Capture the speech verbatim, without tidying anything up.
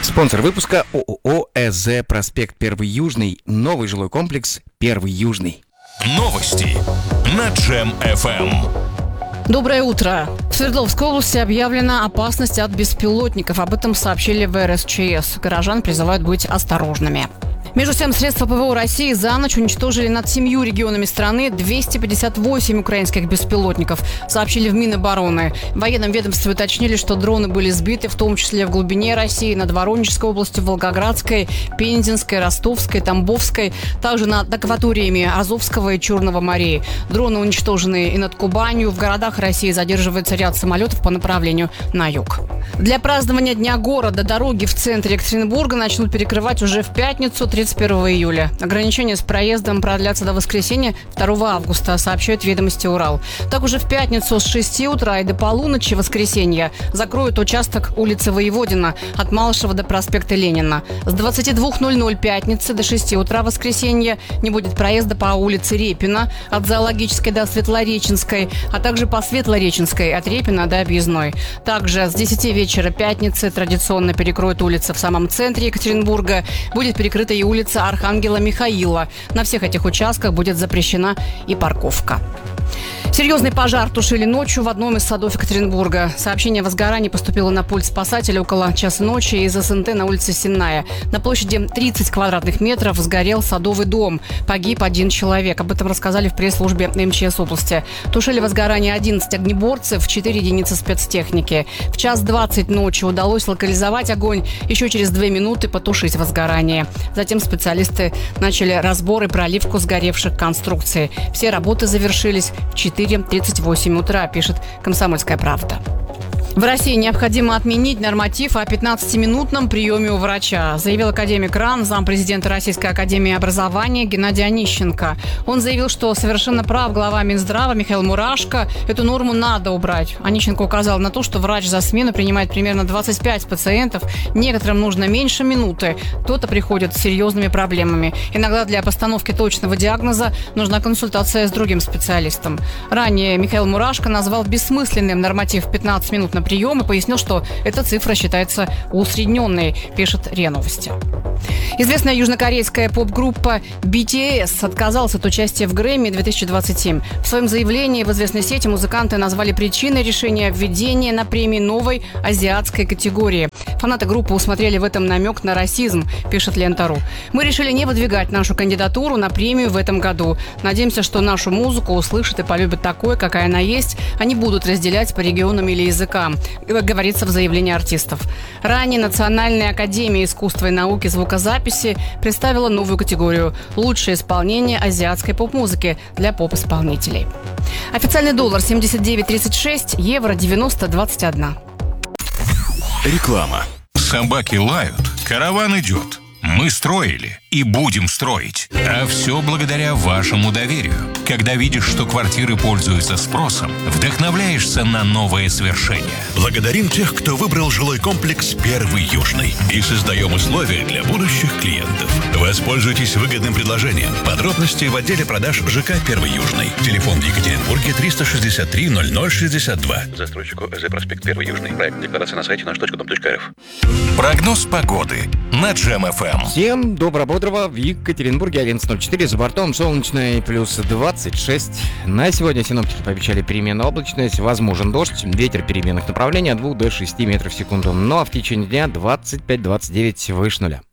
Спонсор выпуска ООО ЭЗ «Проспект Первый Южный». Новый жилой комплекс «Первый Южный». Новости на Джем эф эм. Доброе утро. В Свердловской области объявлена опасность от беспилотников. Об этом сообщили в эр эс че эс. Горожан призывают быть осторожными. Между тем, средства ПВО России за ночь уничтожили над семью регионами страны двести пятьдесят восемь украинских беспилотников, сообщили в Минобороны. В военном ведомстве уточнили, что дроны были сбиты, в том числе в глубине России, над Воронежской областью, Волгоградской, Пензенской, Ростовской, Тамбовской, также над акваториями Азовского и Черного морей. Дроны уничтожены и над Кубанью. В городах России задерживается ряд самолетов по направлению на юг. Для празднования Дня города дороги в центре Екатеринбурга начнут перекрывать уже в пятницу, тридцать первого июля. Ограничения с проездом продлятся до воскресенья, второго августа, сообщают «Ведомости Урал». Так уже в пятницу с шести утра и до полуночи воскресенья закроют участок улицы Воеводина от Малышева до проспекта Ленина. С двадцати двух ноль-ноль пятницы до шести утра воскресенья не будет проезда по улице Репина от Зоологической до Светлореченской, а также по Светлореченской от Репина до Объездной. Также с десяти вечера пятницы традиционно перекроют улицы в самом центре Екатеринбурга. Будет перекрыта и улица Архангела Михаила. На всех этих участках будет запрещена и парковка. Серьезный пожар тушили ночью в одном из садов Екатеринбурга. Сообщение о возгорании поступило на пульт спасателя около часа ночи из эс эн тэ на улице Сенная. На площади тридцать квадратных метров сгорел садовый дом. Погиб один человек. Об этом рассказали в пресс-службе эм че эс области. Тушили возгорание одиннадцать огнеборцев, четыре единицы спецтехники. В час двадцать ночи удалось локализовать огонь. Еще через две минуты потушить возгорание. Затем специалисты начали разбор и проливку сгоревших конструкций. Все работы завершились в четыре тридцать восемь утра, пишет «Комсомольская правда». В России необходимо отменить норматив о пятнадцатиминутном приеме у врача, заявил академик РАН, зампрезидента Российской академии образования Геннадий Онищенко. Он заявил, что совершенно прав глава Минздрава Михаил Мурашко. Эту норму надо убрать. Онищенко указал на то, что врач за смену принимает примерно двадцать пять пациентов. Некоторым нужно меньше минуты. Кто-то приходит с серьезными проблемами. Иногда для постановки точного диагноза нужна консультация с другим специалистом. Ранее Михаил Мурашко назвал бессмысленным норматив пятнадцать минут на прием и пояснил, что эта цифра считается усредненной, пишет РИА Новости. Известная южнокорейская поп-группа би ти эс отказалась от участия в Грэмми две тысячи двадцать семь. В своем заявлении в известной сети музыканты назвали причиной решения введения на премии новой азиатской категории. Фанаты группы усмотрели в этом намек на расизм, пишет Лента.ру. Мы решили не выдвигать нашу кандидатуру на премию в этом году. Надеемся, что нашу музыку услышат и полюбят такой, какая она есть, а не будут разделять по регионам или языкам, говорится в заявлении артистов. Ранее Национальная академия искусства и науки звукозаписи представила новую категорию «Лучшее исполнение азиатской поп-музыки» для поп-исполнителей. Официальный доллар семьдесят девять тридцать шесть, евро девяносто двадцать один. Реклама. Собаки лают, караван идет. Мы строили и будем строить. А все благодаря вашему доверию. Когда видишь, что квартиры пользуются спросом, вдохновляешься на новые свершения. Благодарим тех, кто выбрал жилой комплекс «Первый Южный». И создаем условия для будущих клиентов. Воспользуйтесь выгодным предложением. Подробности в отделе продаж ЖК «Первый Южный». Телефон в Екатеринбурге триста шестьдесят три ноль ноль шестьдесят два. Застройщику ЭЗ «Проспект Первый Южный». Проект декларации на сайте наш точка дом точка эр эф. Прогноз погоды на Джем эф эм. Всем добро-бодрого. В Екатеринбурге одиннадцать ноль четыре, за бортом солнечный плюс двадцать шесть. На сегодня синоптики пообещали переменную облачность, возможен дождь, ветер переменных направлений от двух до шести метров в секунду. Ну а в течение дня двадцать пять - двадцать девять выше нуля.